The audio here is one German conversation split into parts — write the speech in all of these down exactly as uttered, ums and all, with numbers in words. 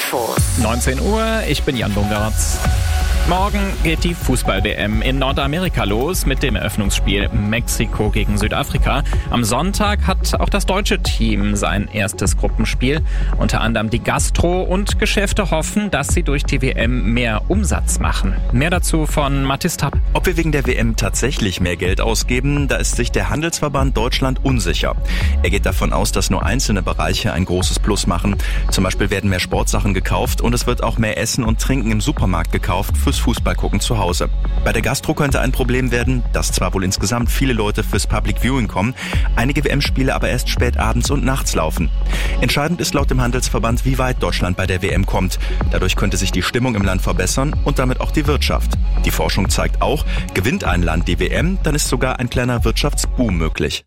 Infos. neunzehn Uhr, ich bin Jan Bungartz. Morgen geht die Fußball-W M in Nordamerika los mit dem Eröffnungsspiel Mexiko gegen Südafrika. Am Sonntag hat auch das deutsche Team sein erstes Gruppenspiel. Unter anderem die Gastro- und Geschäfte hoffen, dass sie durch die W M mehr Umsatz machen. Mehr dazu von Mathis Tapp. Ob wir wegen der W M tatsächlich mehr Geld ausgeben, da ist sich der Handelsverband Deutschland unsicher. Er geht davon aus, dass nur einzelne Bereiche ein großes Plus machen. Zum Beispiel werden mehr Sportsachen gekauft und es wird auch mehr Essen und Trinken im Supermarkt gekauft fürs Fußballgucken zu Hause. Bei der Gastro könnte ein Problem werden, dass zwar wohl insgesamt viele Leute fürs Public Viewing kommen, einige W M-Spiele aber erst spät abends und nachts laufen. Entscheidend ist laut dem Handelsverband, wie weit Deutschland bei der W M kommt. Dadurch könnte sich die Stimmung im Land verbessern und damit auch die Wirtschaft. Die Forschung zeigt auch, gewinnt ein Land die W M, dann ist sogar ein kleiner Wirtschaftsboom möglich.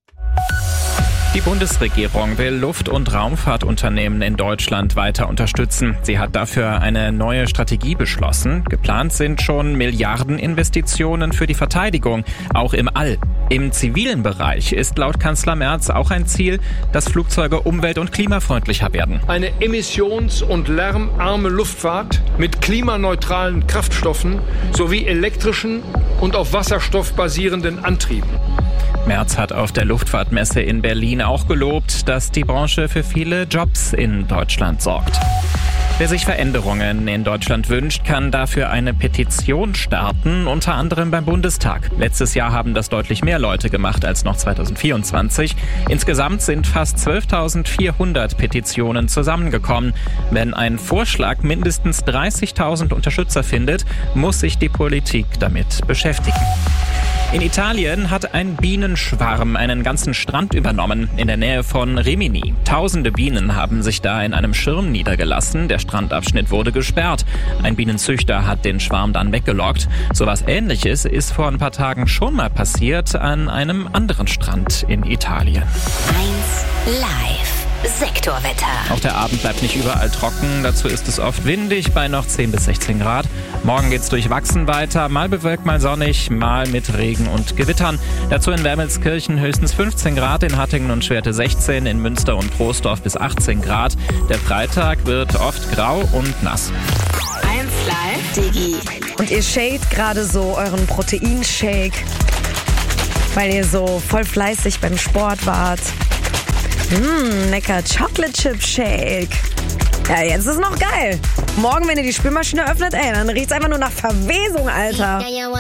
Die Bundesregierung will Luft- und Raumfahrtunternehmen in Deutschland weiter unterstützen. Sie hat dafür eine neue Strategie beschlossen. Geplant sind schon Milliardeninvestitionen für die Verteidigung, auch im All. Im zivilen Bereich ist laut Kanzler Merz auch ein Ziel, dass Flugzeuge umwelt- und klimafreundlicher werden. Eine emissions- und lärmarme Luftfahrt mit klimaneutralen Kraftstoffen sowie elektrischen und auf Wasserstoff basierenden Antrieben. Merz hat auf der Luftfahrtmesse in Berlin auch gelobt, dass die Branche für viele Jobs in Deutschland sorgt. Wer sich Veränderungen in Deutschland wünscht, kann dafür eine Petition starten, unter anderem beim Bundestag. Letztes Jahr haben das deutlich mehr Leute gemacht als noch zweitausendvierundzwanzig. Insgesamt sind fast zwölftausendvierhundert Petitionen zusammengekommen. Wenn ein Vorschlag mindestens dreißigtausend Unterstützer findet, muss sich die Politik damit beschäftigen. In Italien hat ein Bienenschwarm einen ganzen Strand übernommen, in der Nähe von Rimini. Tausende Bienen haben sich da in einem Schirm niedergelassen. Der Strandabschnitt wurde gesperrt. Ein Bienenzüchter hat den Schwarm dann weggelockt. Sowas Ähnliches ist vor ein paar Tagen schon mal passiert an einem anderen Strand in Italien. eins live. Sektorwetter. Auch der Abend bleibt nicht überall trocken. Dazu ist es oft windig bei noch zehn bis sechzehn Grad. Morgen geht's durchwachsen weiter. Mal bewölkt, mal sonnig, mal mit Regen und Gewittern. Dazu in Wermelskirchen höchstens fünfzehn Grad, in Hattingen und Schwerte sechzehn, in Münster und Troisdorf bis achtzehn Grad. Der Freitag wird oft grau und nass. eins live. Digi. Und ihr shakt gerade so euren Proteinshake, weil ihr so voll fleißig beim Sport wart. Mmm, lecker Chocolate Chip Shake. Ja, jetzt ist noch geil. Morgen, wenn ihr die Spülmaschine öffnet, ey, dann riecht's einfach nur nach Verwesung, Alter.